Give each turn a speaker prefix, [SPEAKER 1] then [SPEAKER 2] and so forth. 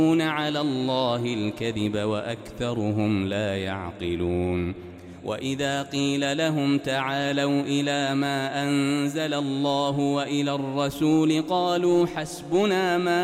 [SPEAKER 1] على الله الكذب وأكثرهم لا يعقلون وإذا قيل لهم تعالوا إلى ما أنزل الله وإلى الرسول قالوا حسبنا ما